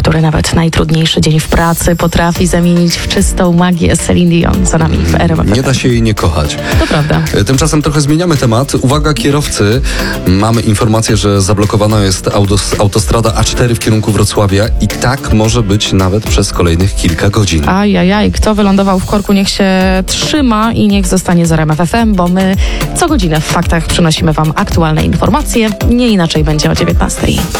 który nawet najtrudniejszy dzień w pracy potrafi zamienić w czystą magię. Celine Dion za nami w RMF. Nie da się jej nie kochać. To prawda. Tymczasem trochę zmieniamy temat. Uwaga kierowcy, mamy informację, że zablokowana jest autostrada A4 w kierunku Wrocławia i tak może być nawet przez kolejnych kilka godzin. Ajajaj, kto wylądował w korku, niech się trzyma i niech zostanie z RMF FM, bo my co godzinę w faktach przynosimy Wam aktualne informacje. Nie inaczej będzie o 19:00.